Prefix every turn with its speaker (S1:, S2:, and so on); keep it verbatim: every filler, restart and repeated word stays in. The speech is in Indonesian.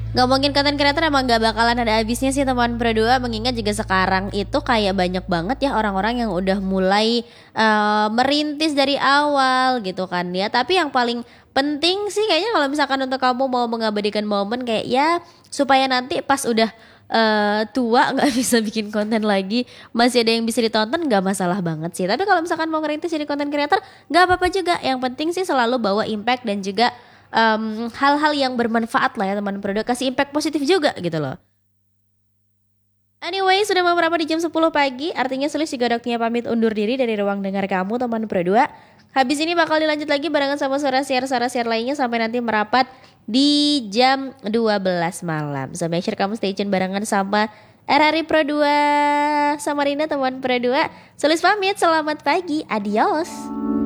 S1: Ngomongin konten kreator emang gak bakalan ada habisnya sih teman berdua. Mengingat juga sekarang itu kayak banyak banget ya orang-orang yang udah mulai uh, merintis dari awal gitu kan ya. Tapi yang paling penting sih kayaknya kalau misalkan untuk kamu mau mengabadikan momen kayak ya supaya nanti pas udah uh, tua nggak bisa bikin konten lagi masih ada yang bisa ditonton, nggak masalah banget sih. Tapi kalau misalkan mau ngerintis jadi konten creator nggak apa-apa juga. Yang penting sih selalu bawa impact dan juga um, hal-hal yang bermanfaat lah ya teman produk, kasih impact positif juga gitu loh. Anyway, sudah mau berapa di jam sepuluh pagi, artinya Sulis juga waktunya pamit undur diri dari ruang dengar kamu teman berdua. Habis ini bakal dilanjut lagi barengan sama suara siar-suara siar lainnya sampai nanti merapat di jam dua belas malam. So make sure kamu stay tune barengan sama R R I Pro dua Samarinda teman Pro dua. Sulis pamit, selamat pagi, adios.